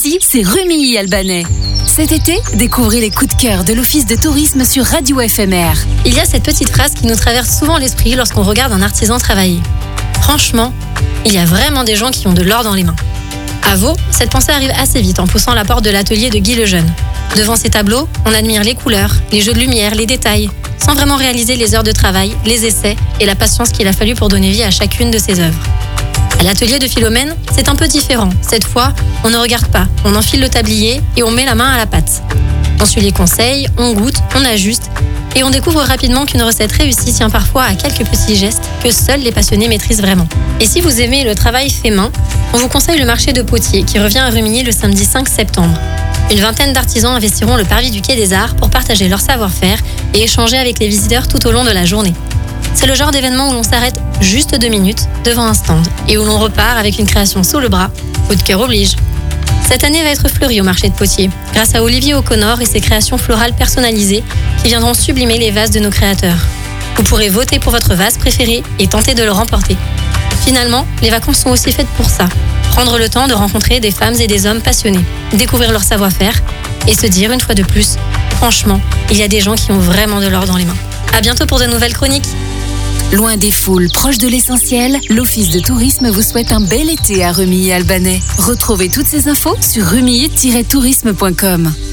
ici, c'est Rumilly-Albanais. Cet été, découvrez les coups de cœur de l'Office de tourisme sur Radio FMR. Il y a cette petite phrase qui nous traverse souvent l'esprit lorsqu'on regarde un artisan travailler. Franchement, il y a vraiment des gens qui ont de l'or dans les mains. À Vaud, cette pensée arrive assez vite en poussant la porte de l'atelier de Guy Lejeune. Devant ces tableaux, on admire les couleurs, les jeux de lumière, les détails, sans vraiment réaliser les heures de travail, les essais et la patience qu'il a fallu pour donner vie à chacune de ses œuvres. À l'atelier de Philomène, c'est un peu différent. Cette fois, on ne regarde pas, on enfile le tablier et on met la main à la pâte. On suit les conseils, on goûte, on ajuste et on découvre rapidement qu'une recette réussie tient parfois à quelques petits gestes que seuls les passionnés maîtrisent vraiment. Et si vous aimez le travail fait main, on vous conseille le marché de Potier qui revient à Rumilly le samedi 5 septembre. Une vingtaine d'artisans investiront le parvis du Quai des Arts pour partager leur savoir-faire et échanger avec les visiteurs tout au long de la journée. C'est le genre d'événement où l'on s'arrête juste 2 minutes devant un stand et où l'on repart avec une création sous le bras. Coup de cœur oblige. Cette année va être fleurie au marché de Potier, grâce à Olivier O'Connor et ses créations florales personnalisées qui viendront sublimer les vases de nos créateurs. Vous pourrez voter pour votre vase préféré et tenter de le remporter. Finalement, les vacances sont aussi faites pour ça. Prendre le temps de rencontrer des femmes et des hommes passionnés, découvrir leur savoir-faire et se dire une fois de plus, franchement, il y a des gens qui ont vraiment de l'or dans les mains. À bientôt pour de nouvelles chroniques. Loin des foules, proche de l'essentiel, l'Office de tourisme vous souhaite un bel été à Rumilly-Albanais. Retrouvez toutes ces infos sur rumilly-tourisme.com.